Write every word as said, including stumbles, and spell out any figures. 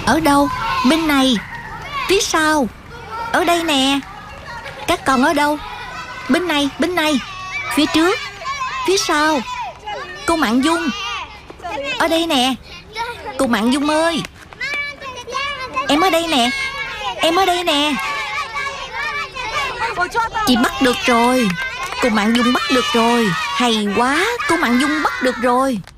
Ở đâu? Bên này. Phía sau. Ở đây nè. Các con ở đâu? Bên này, bên này. Phía trước. Phía sau. Cô Mạn Dung. Ở đây nè. Cô Mạn Dung ơi. Em ở đây nè. Em ở đây nè. Chị bắt được rồi. Cô Mạn Dung bắt được rồi. Hay quá, cô Mạn Dung bắt được rồi.